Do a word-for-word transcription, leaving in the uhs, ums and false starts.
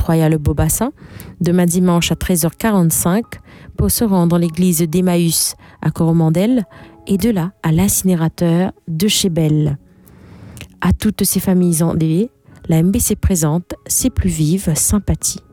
Royal Beaubassin, demain dimanche à treize heures quarante-cinq, pour se rendre dans l'église d'Emmaüs à Coromandel, et de là à l'incinérateur de Chébel. À toutes ces familles endeuillées, la M B C présente ses plus vives sympathies.